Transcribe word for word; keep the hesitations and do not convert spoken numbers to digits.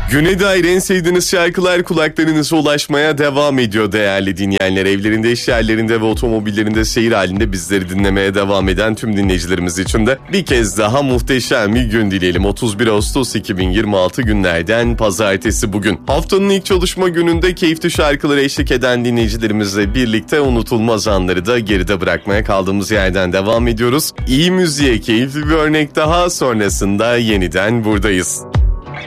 Güne dair en sevdiğiniz şarkılar kulaklarınıza ulaşmaya devam ediyor değerli dinleyenler. Evlerinde, iş yerlerinde ve otomobillerinde seyir halinde bizleri dinlemeye devam eden tüm dinleyicilerimiz için de bir kez daha muhteşem bir gün dileyelim. otuz bir Ağustos iki bin yirmi altı günlerden pazartesi bugün. Haftanın ilk çalışma gününde keyifli şarkıları eşlik eden dinleyicilerimizle birlikte unutulmaz anları da geride bırakmaya kaldığımız yerden devam ediyoruz. İyi müziğe keyifli bir örnek daha sonrasında yeniden buradayız.